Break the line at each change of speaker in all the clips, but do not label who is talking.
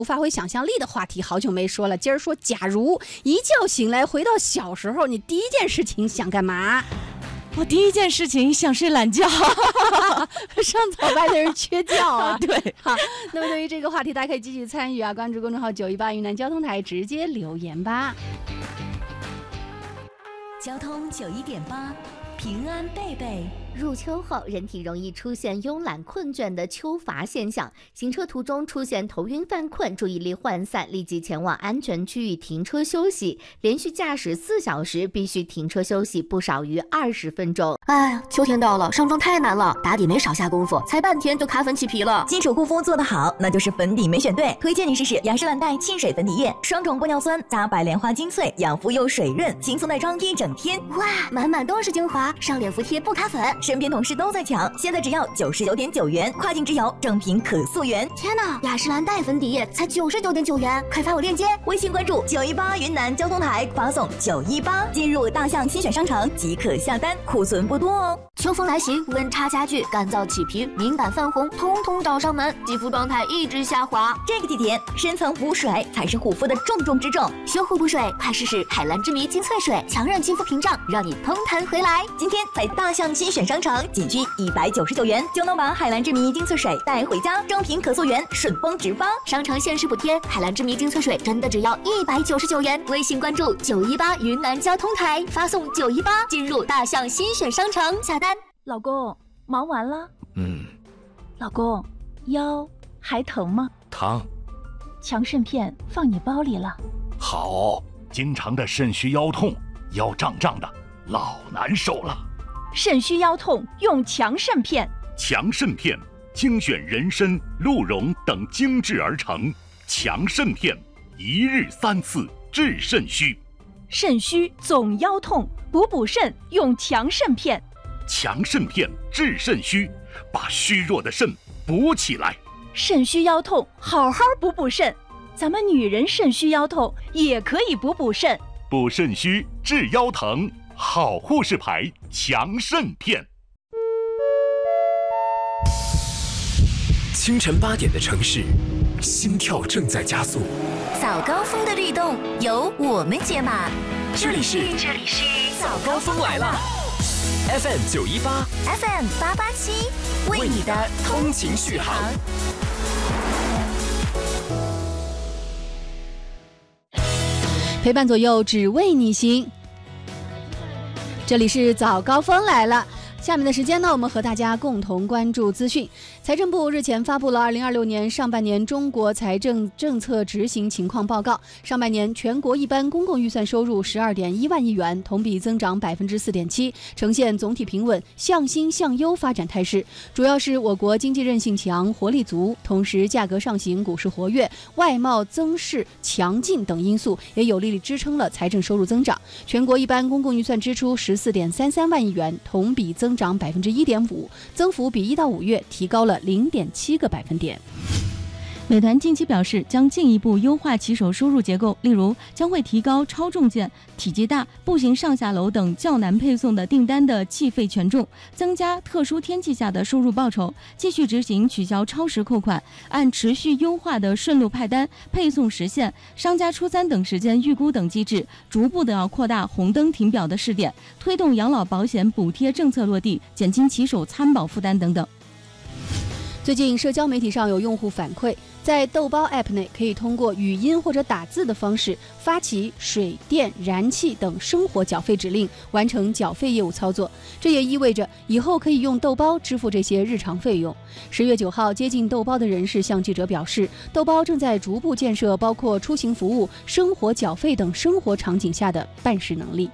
发挥想象力的话题好久没说了，今儿说假如一觉醒来回到小时候，你第一件事情想干嘛？
我第一件事情想睡懒觉。
上早班的人缺觉啊。
对，
好，那么对于这个话题，大家可以继续参与啊，关注公众号918云南交通台，直接留言吧。
交通91.8，平安贝贝。
入秋后，人体容易出现慵懒困倦的秋乏现象，行车途中出现头晕犯困、注意力涣散，立即前往安全区域停车休息。连续驾驶4小时，必须停车休息不少于20分钟。
哎呀，秋天到了，上妆太难了，打底没少下功夫，才半天就卡粉起皮了。
新手护肤做得好，那就是粉底没选对。推荐你试试雅诗兰黛沁水粉底液，双重玻尿酸加白莲花精粹，养肤又水润，轻松耐妆一整天。
哇，满满都是精华，上脸服帖不卡粉。
身边同事都在抢，现在只要99.9元，跨境直邮，正品可溯源。
天哪，雅诗兰黛粉底液才99.9元，快发我链接！
微信关注918云南交通台，发送918进入大象新选商城即可下单，库存不多哦。
秋风来袭，温差加剧，干燥起皮、敏感泛红，通通找上门，肌肤状态一直下滑。
这个季节，深层补水才是护肤的重中之重。
修护补水，快试试海蓝之谜精粹水，强韧肌肤屏障，让你通弹回来。
今天在大象新选商城，仅需199元就能把海蓝之谜精粹水带回家，正品可溯源，顺丰直发。
商城限时补贴，海蓝之谜精粹水真的只要199元。微信关注918云南交通台，发送918进入大象新选商城下单。
老公，忙完了？老公，腰还疼吗？
疼。
强肾片放你包里了。
好，经常的肾虚腰痛，腰胀胀的，老难受了。
肾虚腰痛用强肾片。
强肾片精选人参、鹿茸等精制而成，强肾片一日3次治肾虚。
肾虚总腰痛，补肾用强肾片。
强肾片治肾虚，把虚弱的肾补起来。
肾虚腰痛，好好补肾。咱们女人肾虚腰痛也可以补肾。
补肾虚治腰疼，好护士牌强肾片。
清晨8点的城市，心跳正在加速。
早高峰的律动由我们解码。
这里是早高峰来了。FM 918
FM 887，为你的通勤续航。
陪伴左右，只为你行。这里是早高峰来了。下面的时间呢，我们和大家共同关注资讯。财政部日前发布了2026年上半年中国财政政策执行情况报告。上半年全国一般公共预算收入12.1万亿元，同比增长4.7%，呈现总体平稳、向新向优发展态势。主要是我国经济韧性强、活力足，同时价格上行、股市活跃、外贸增势强劲等因素，也有力支撑了财政收入增长。全国一般公共预算支出14.33万亿元，同比增长1.5%，增幅比1到5月提高了0.7个百分点。
美团近期表示，将进一步优化骑手收入结构，例如将会提高超重件、体积大、步行上下楼等较难配送的订单的计费权重，增加特殊天气下的收入报酬，继续执行取消超时扣款，按持续优化的顺路派单、配送时限、商家出单等时间预估等机制，逐步的要扩大红灯停表的试点，推动养老保险补贴政策落地，减轻骑手参保负担等等。
最近社交媒体上有用户反馈，在豆包 App 内可以通过语音或者打字的方式发起水电、燃气等生活缴费指令，完成缴费业务操作。这也意味着以后可以用豆包支付这些日常费用。10月9号，接近豆包的人士向记者表示，豆包正在逐步建设包括出行服务、生活缴费等生活场景下的办事能力。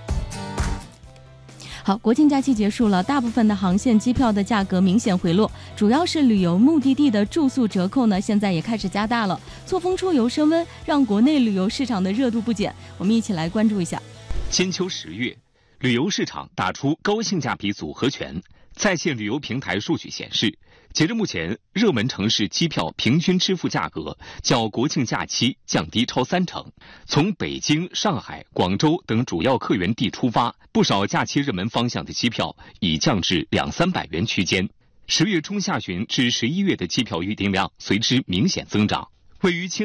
好，国庆假期结束了，大部分的航线机票的价格明显回落，主要是旅游目的地的住宿折扣呢，现在也开始加大了。错峰出游升温，让国内旅游市场的热度不减。我们一起来关注一下。
金秋10月，旅游市场打出高性价比组合拳。在线旅游平台数据显示，截至目前，热门城市机票平均支付价格较国庆假期降低超30%。从北京、上海、广州等主要客源地出发，不少假期热门方向的机票已降至200-300元区间。10月中下旬至11月的机票预订量随之明显增长。 位于青